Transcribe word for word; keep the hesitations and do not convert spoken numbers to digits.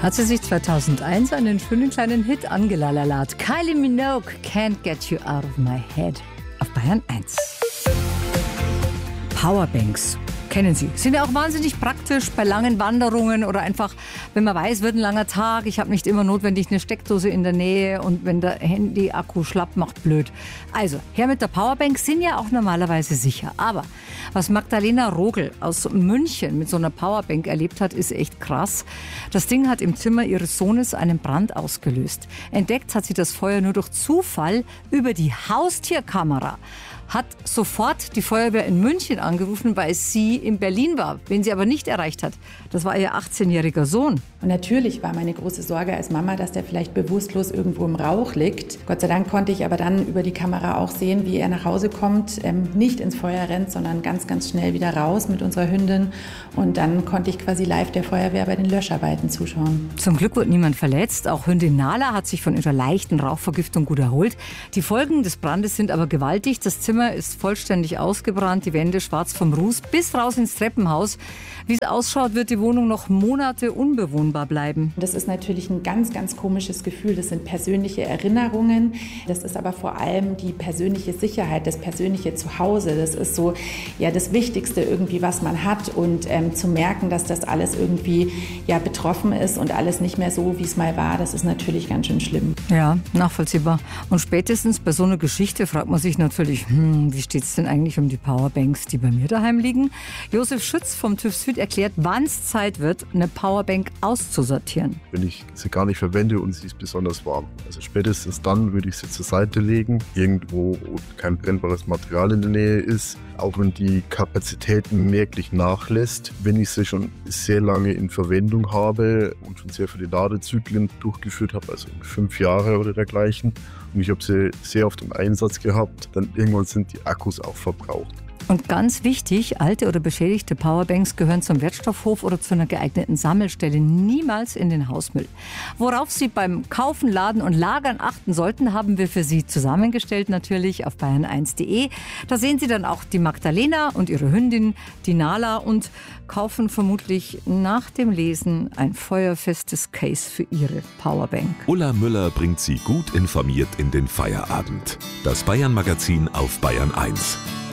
Hat sie sich zweitausendeins einen schönen kleinen Hit angelalert. Kylie Minogue, Can't Get You Out of My Head. Auf Bayern eins. Powerbanks. Kennen Sie. Sind ja auch wahnsinnig praktisch bei langen Wanderungen oder einfach, wenn man weiß, wird ein langer Tag, ich habe nicht immer notwendig eine Steckdose in der Nähe und wenn der Handy-Akku schlapp macht, blöd. Also, her mit der Powerbank, sind ja auch normalerweise sicher. Aber was Magdalena Rogel aus München mit so einer Powerbank erlebt hat, ist echt krass. Das Ding hat im Zimmer ihres Sohnes einen Brand ausgelöst. Entdeckt hat sie das Feuer nur durch Zufall über die Haustierkamera. Hat sofort die Feuerwehr in München angerufen, weil sie in Berlin war. Wen sie aber nicht erreicht hat, das war ihr achtzehnjähriger Sohn. Und natürlich war meine große Sorge als Mama, dass der vielleicht bewusstlos irgendwo im Rauch liegt. Gott sei Dank konnte ich aber dann über die Kamera auch sehen, wie er nach Hause kommt, ähm, nicht ins Feuer rennt, sondern ganz, ganz schnell wieder raus mit unserer Hündin. Und dann konnte ich quasi live der Feuerwehr bei den Löscharbeiten zuschauen. Zum Glück wurde niemand verletzt. Auch Hündin Nala hat sich von ihrer leichten Rauchvergiftung gut erholt. Die Folgen des Brandes sind aber gewaltig. Das Zimmer ist vollständig ausgebrannt, die Wände schwarz vom Ruß bis raus ins Treppenhaus. Wie es ausschaut, wird die Wohnung noch Monate unbewohnbar bleiben. Das ist natürlich ein ganz, ganz komisches Gefühl. Das sind persönliche Erinnerungen. Das ist aber vor allem die persönliche Sicherheit, das persönliche Zuhause. Das ist so ja das Wichtigste irgendwie, was man hat. Und ähm, zu merken, dass das alles irgendwie ja betroffen ist und alles nicht mehr so, wie es mal war, das ist natürlich ganz schön schlimm. Ja, nachvollziehbar. Und spätestens bei so einer Geschichte fragt man sich natürlich, hm, wie steht es denn eigentlich um die Powerbanks, die bei mir daheim liegen? Josef Schütz vom TÜV Süd erklärt, wann es Zeit wird, eine Powerbank auszusortieren. Wenn ich sie gar nicht verwende und sie ist besonders warm. Also spätestens dann würde ich sie zur Seite legen, irgendwo, wo kein brennbares Material in der Nähe ist. Auch wenn die Kapazität merklich nachlässt, wenn ich sie schon sehr lange in Verwendung habe und schon sehr viele Ladezyklen durchgeführt habe, also fünf Jahre oder dergleichen, und ich habe sie sehr oft im Einsatz gehabt, dann irgendwann sind die Akkus auch verbraucht. Und ganz wichtig, alte oder beschädigte Powerbanks gehören zum Wertstoffhof oder zu einer geeigneten Sammelstelle, niemals in den Hausmüll. Worauf Sie beim Kaufen, Laden und Lagern achten sollten, haben wir für Sie zusammengestellt, natürlich auf bayern eins punkt de. Da sehen Sie dann auch die Magdalena und ihre Hündin, die Nala, und kaufen vermutlich nach dem Lesen ein feuerfestes Case für Ihre Powerbank. Ulla Müller bringt Sie gut informiert in den Feierabend. Das Bayern-Magazin auf Bayern eins.